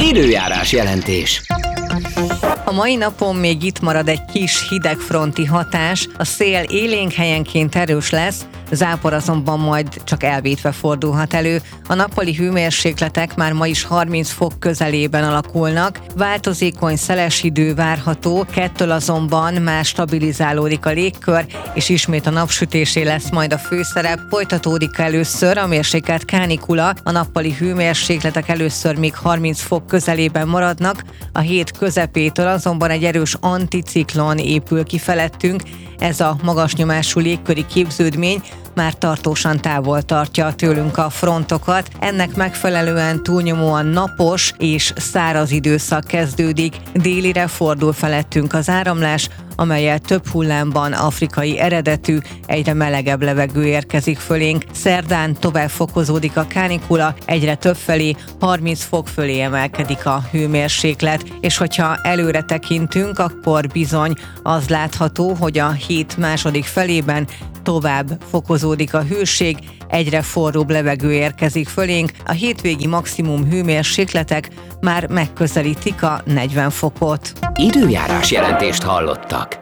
Időjárás jelentés. A mai napon még itt marad egy kis hidegfronti hatás, a szél élénk helyenként erős lesz, zápor azonban majd csak elvétve fordulhat elő. A nappali hőmérsékletek már ma is 30 fok közelében alakulnak, változékony szeles idő várható, kettől azonban már stabilizálódik a légkör, és ismét a napsütésé lesz majd a főszerep. Folytatódik először a mérsékelt kánikula, a nappali hőmérsékletek először még 30 fok közelében maradnak, a hét közepétől azonban egy erős anticiklon épül ki felettünk, ez a magas nyomású légköri képződmény már tartósan távol tartja tőlünk a frontokat. Ennek megfelelően túlnyomóan napos és száraz időszak kezdődik. Délire fordul felettünk az áramlás, amellyel több hullámban afrikai eredetű, egyre melegebb levegő érkezik fölénk. Szerdán tovább fokozódik a kánikula, egyre többfelé 30 fok fölé emelkedik a hőmérséklet, és hogyha előre tekintünk, akkor bizony az látható, hogy a hét második felében tovább fokozódik a hőség, egyre forróbb levegő érkezik fölénk, a hétvégi maximum hőmérsékletek már megközelítik a 40 fokot. Időjárás jelentést hallottak.